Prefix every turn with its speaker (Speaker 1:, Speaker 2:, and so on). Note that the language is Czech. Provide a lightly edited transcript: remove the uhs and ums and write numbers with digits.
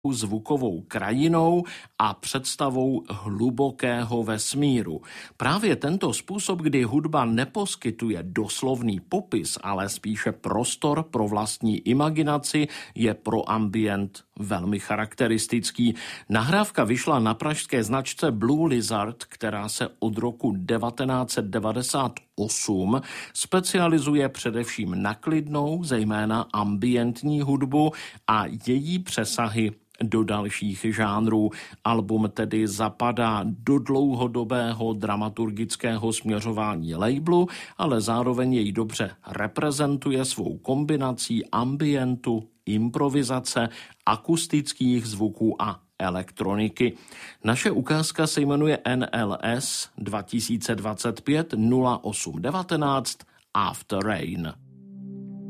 Speaker 1: zvukovou krajinou a představou hlubokého vesmíru. Právě tento způsob, kdy hudba neposkytuje doslovný popis, ale spíše prostor pro vlastní imaginaci, je pro ambient velmi charakteristický. Nahrávka vyšla na pražské značce Blue Lizard, která se od roku 1998 specializuje především na klidnou, zejména ambientní hudbu a její přesahy do dalších žánrů. Album tedy zapadá do dlouhodobého dramaturgického směřování labelu, ale zároveň jej dobře reprezentuje svou kombinací ambientu, improvizace, akustických zvuků a elektroniky. Naše ukázka se jmenuje NLS 2025 0819 After Rain.